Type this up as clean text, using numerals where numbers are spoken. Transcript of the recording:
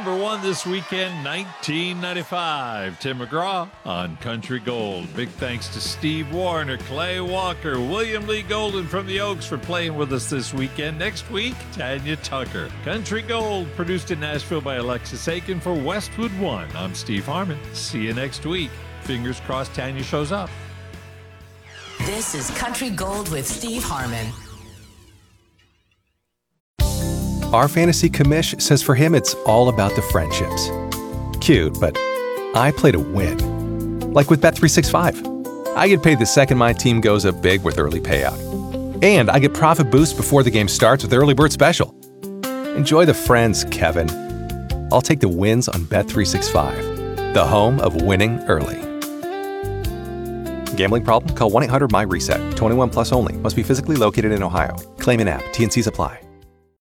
number one this weekend, 1995. Tim McGraw on Country Gold. Big thanks to Steve Warner, Clay Walker, William Lee Golden from the Oaks for playing with us this weekend. Next week, Tanya Tucker. Country Gold, produced in Nashville by Alexis Aiken for Westwood One. I'm Steve Harmon. See you next week. Fingers crossed Tanya shows up. This is Country Gold with Steve Harmon. Our fantasy commish says for him it's all about the friendships. Cute, but I play to win. Like with Bet365. I get paid the second my team goes up big with early payout. And I get profit boost before the game starts with Early Bird Special. Enjoy the friends, Kevin. I'll take the wins on Bet365, the home of winning early. Gambling problem? Call 1-800-MY-RESET. 21 plus only. Must be physically located in Ohio. Claim in app. T&Cs apply.